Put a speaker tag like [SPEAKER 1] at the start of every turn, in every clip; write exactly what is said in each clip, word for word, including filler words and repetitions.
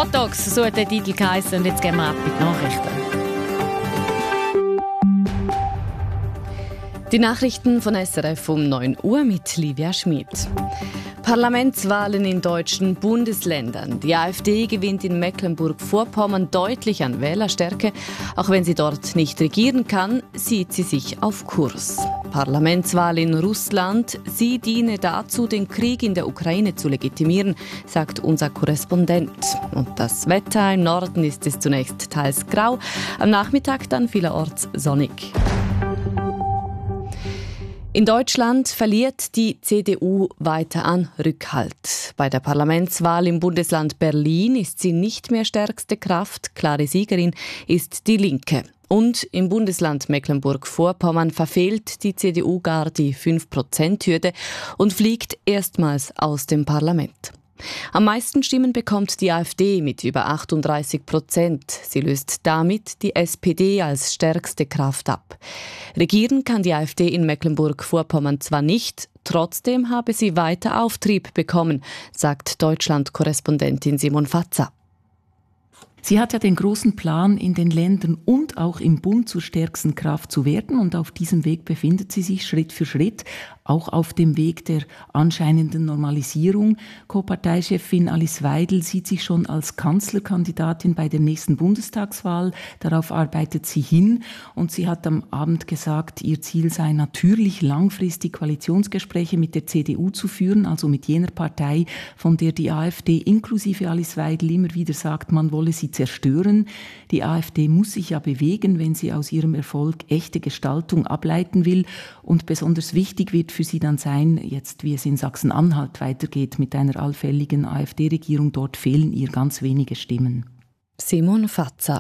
[SPEAKER 1] Hot Dogs, so hat der Titel geheißen. Und jetzt gehen wir ab mit den Nachrichten. Die Nachrichten von S R F um neun Uhr mit Livia Schmid. Parlamentswahlen in deutschen Bundesländern. Die AfD gewinnt in Mecklenburg-Vorpommern deutlich an Wählerstärke. Auch wenn sie dort nicht regieren kann, sieht sie sich auf Kurs. Parlamentswahl in Russland. Sie diene dazu, den Krieg in der Ukraine zu legitimieren, sagt unser Korrespondent. Und das Wetter: im Norden ist es zunächst teils grau, am Nachmittag dann vielerorts sonnig. In Deutschland verliert die C D U weiter an Rückhalt. Bei der Parlamentswahl im Bundesland Berlin ist sie nicht mehr stärkste Kraft. Klare Siegerin ist die Linke. Und im Bundesland Mecklenburg-Vorpommern verfehlt die C D U gar die fünf Prozent Hürde und fliegt erstmals aus dem Parlament. Am meisten Stimmen bekommt die AfD mit über achtunddreißig Prozent. Sie löst damit die S P D als stärkste Kraft ab. Regieren kann die AfD in Mecklenburg-Vorpommern zwar nicht, trotzdem habe sie weiter Auftrieb bekommen, sagt Deutschland-Korrespondentin Simon Fatzer.
[SPEAKER 2] Sie hat ja den großen Plan, in den Ländern und auch im Bund zur stärksten Kraft zu werden, und auf diesem Weg befindet sie sich Schritt für Schritt, auch auf dem Weg der anscheinenden Normalisierung. Co-Parteichefin Alice Weidel sieht sich schon als Kanzlerkandidatin bei der nächsten Bundestagswahl. Darauf arbeitet sie hin, und sie hat am Abend gesagt, ihr Ziel sei natürlich langfristig Koalitionsgespräche mit der C D U zu führen, also mit jener Partei, von der die AfD inklusive Alice Weidel immer wieder sagt, man wolle sie zerstören. Die AfD muss sich ja bewegen, wenn sie aus ihrem Erfolg echte Gestaltung ableiten will. Und besonders wichtig wird für sie dann sein, jetzt wie es in Sachsen-Anhalt weitergeht mit einer allfälligen AfD-Regierung. Dort fehlen ihr ganz wenige Stimmen.
[SPEAKER 1] Simon Fatzer.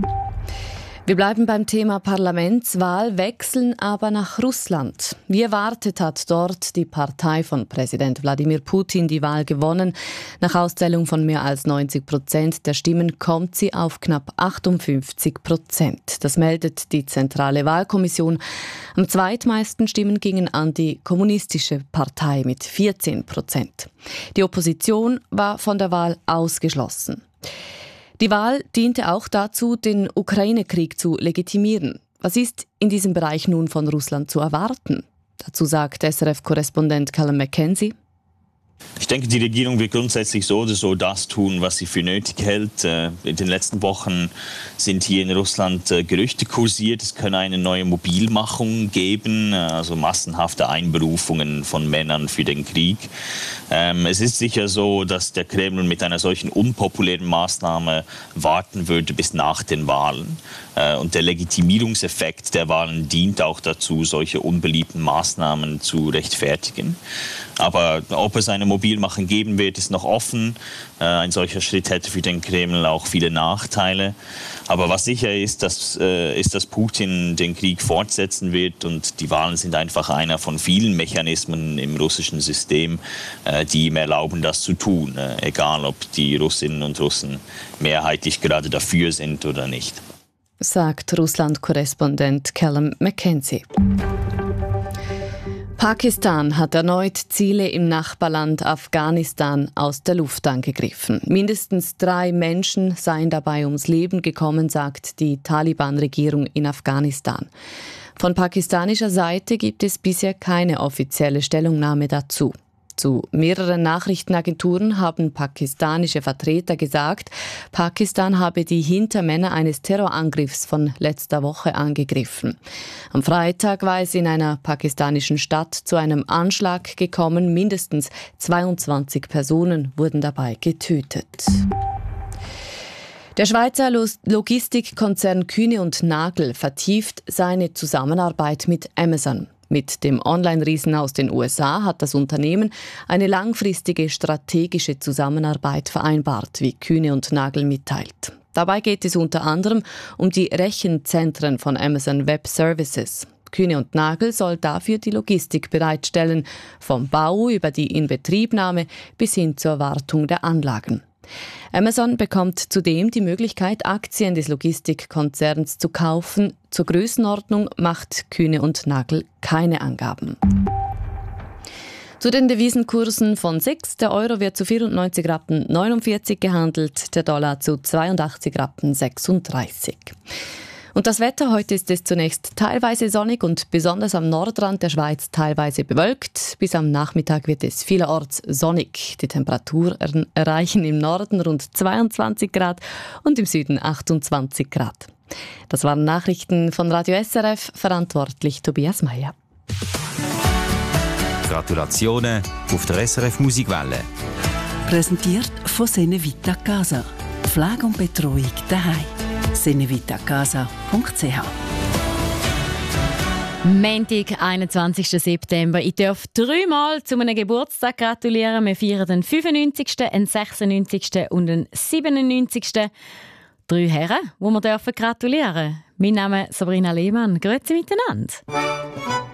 [SPEAKER 1] Wir bleiben beim Thema Parlamentswahl, wechseln aber nach Russland. Wie erwartet hat dort die Partei von Präsident Wladimir Putin die Wahl gewonnen. Nach Auszählung von mehr als neunzig Prozent der Stimmen kommt sie auf knapp achtundfünfzig Prozent. Das meldet die Zentrale Wahlkommission. Am zweitmeisten Stimmen gingen an die Kommunistische Partei mit vierzehn Prozent. Die Opposition war von der Wahl ausgeschlossen. Die Wahl diente auch dazu, den Ukraine-Krieg zu legitimieren. Was ist in diesem Bereich nun von Russland zu erwarten? Dazu sagt S R F-Korrespondent Callum McKenzie.
[SPEAKER 3] Ich denke, die Regierung wird grundsätzlich so oder so das tun, was sie für nötig hält. In den letzten Wochen sind hier in Russland Gerüchte kursiert, es könne eine neue Mobilmachung geben, also massenhafte Einberufungen von Männern für den Krieg. Es ist sicher so, dass der Kreml mit einer solchen unpopulären Maßnahme warten würde bis nach den Wahlen. Und der Legitimierungseffekt der Wahlen dient auch dazu, solche unbeliebten Maßnahmen zu rechtfertigen. Aber ob es eine Mobilmachung geben wird, ist noch offen. Ein solcher Schritt hätte für den Kreml auch viele Nachteile. Aber was sicher ist, dass, ist, dass Putin den Krieg fortsetzen wird. Und die Wahlen sind einfach einer von vielen Mechanismen im russischen System, die ihm erlauben, das zu tun. Egal, ob die Russinnen und Russen mehrheitlich gerade dafür sind oder nicht.
[SPEAKER 1] Sagt Russland-Korrespondent Callum McKenzie. Pakistan hat erneut Ziele im Nachbarland Afghanistan aus der Luft angegriffen. Mindestens drei Menschen seien dabei ums Leben gekommen, sagt die Taliban-Regierung in Afghanistan. Von pakistanischer Seite gibt es bisher keine offizielle Stellungnahme dazu. Zu mehreren Nachrichtenagenturen haben pakistanische Vertreter gesagt, Pakistan habe die Hintermänner eines Terrorangriffs von letzter Woche angegriffen. Am Freitag war es in einer pakistanischen Stadt zu einem Anschlag gekommen. Mindestens zweiundzwanzig Personen wurden dabei getötet. Der Schweizer Logistikkonzern Kühne und Nagel vertieft seine Zusammenarbeit mit Amazon. Mit dem Online-Riesen aus den U S A hat das Unternehmen eine langfristige strategische Zusammenarbeit vereinbart, wie Kühne und Nagel mitteilt. Dabei geht es unter anderem um die Rechenzentren von Amazon Web Services. Kühne und Nagel soll dafür die Logistik bereitstellen, vom Bau über die Inbetriebnahme bis hin zur Wartung der Anlagen. Amazon bekommt zudem die Möglichkeit, Aktien des Logistikkonzerns zu kaufen. Zur Größenordnung macht Kühne und Nagel keine Angaben. Zu den Devisenkursen von sechs. Der Euro wird zu vierundneunzig Rappen neunundvierzig gehandelt, der Dollar zu zweiundachtzig Rappen sechsunddreißig. Und das Wetter, heute ist es zunächst teilweise sonnig und besonders am Nordrand der Schweiz teilweise bewölkt. Bis am Nachmittag wird es vielerorts sonnig. Die Temperaturen erreichen im Norden rund zweiundzwanzig Grad und im Süden achtundzwanzig Grad. Das waren Nachrichten von Radio S R F, verantwortlich Tobias Meyer.
[SPEAKER 4] Gratulationen auf der S R F Musikwelle.
[SPEAKER 5] Präsentiert von Senevita Casa. Pflege und Betreuung daheim. senevitacasa punkt c h.
[SPEAKER 6] Montag, einundzwanzigsten September. Ich darf dreimal zu einem Geburtstag gratulieren. Wir feiern den fünfundneunzigsten, den sechsundneunzigsten und den siebenundneunzigsten Drei Herren, die wir gratulieren dürfen. Mein Name ist Sabrina Lehmann. Grüezi miteinander.